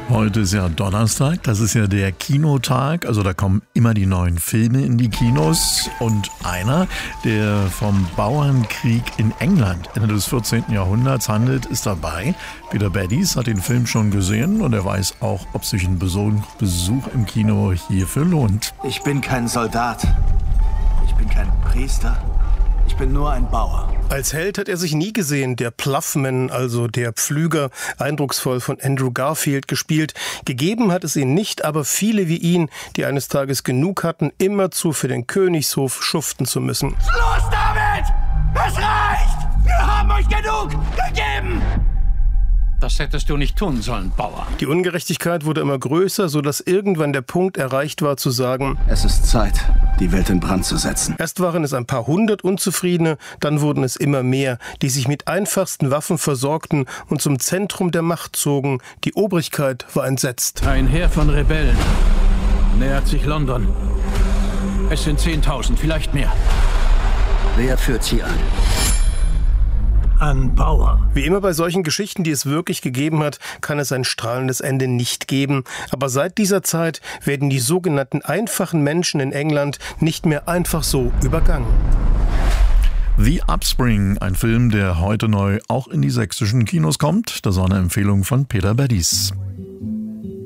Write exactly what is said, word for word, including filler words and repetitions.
Heute ist ja Donnerstag, das ist ja der Kinotag, also da kommen immer die neuen Filme in die Kinos und einer, der vom Bauernkrieg in England Ende des vierzehnten Jahrhunderts handelt, ist dabei. Peter Baddies hat den Film schon gesehen und er weiß auch, ob sich ein Besuch, Besuch im Kino hierfür lohnt. Ich bin kein Soldat, ich bin kein Priester. Ich bin nur ein Bauer. Als Held hat er sich nie gesehen, der Ploughman, also der Pflüger, eindrucksvoll von Andrew Garfield gespielt. Gegeben hat es ihn nicht, aber viele wie ihn, die eines Tages genug hatten, immerzu für den Königshof schuften zu müssen. Schluss damit! Es reicht! Wir haben euch genug gegeben! Das hättest du nicht tun sollen, Bauer. Die Ungerechtigkeit wurde immer größer, sodass irgendwann der Punkt erreicht war, zu sagen: Es ist Zeit, die Welt in Brand zu setzen. Erst waren es ein paar hundert Unzufriedene, dann wurden es immer mehr, die sich mit einfachsten Waffen versorgten und zum Zentrum der Macht zogen. Die Obrigkeit war entsetzt. Ein Heer von Rebellen nähert sich London. Es sind zehntausend, vielleicht mehr. Wer führt sie an? Ein Bauer. Wie immer bei solchen Geschichten, die es wirklich gegeben hat, kann es ein strahlendes Ende nicht geben. Aber seit dieser Zeit werden die sogenannten einfachen Menschen in England nicht mehr einfach so übergangen. The Upspring, ein Film, der heute neu auch in die sächsischen Kinos kommt. Das war eine Empfehlung von Peter Baddies.